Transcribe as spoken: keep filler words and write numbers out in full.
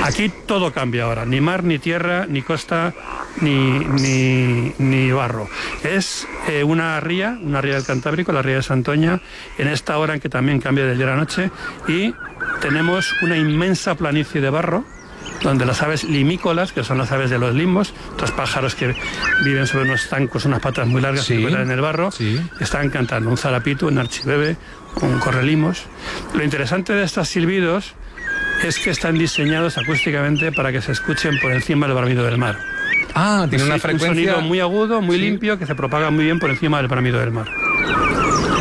Aquí todo cambia ahora, ni mar, ni tierra, ni costa, ni, ni, ni barro. Es eh, una ría, una ría del Cantábrico, la ría de Santoña, en esta hora en que también cambia del día a la noche, y tenemos una inmensa planicie de barro, donde las aves limícolas, que son las aves de los limbos, estos pájaros que viven sobre unos zancos, unas patas muy largas, sí, que vuelan en el barro, sí, están cantando un zarapito, un archibebe, un correlimos. Lo interesante de estos silbidos es que están diseñados acústicamente para que se escuchen por encima del bramido del mar. Ah, tiene una un frecuencia... Un sonido muy agudo, muy sí, limpio, que se propaga muy bien por encima del bramido del mar.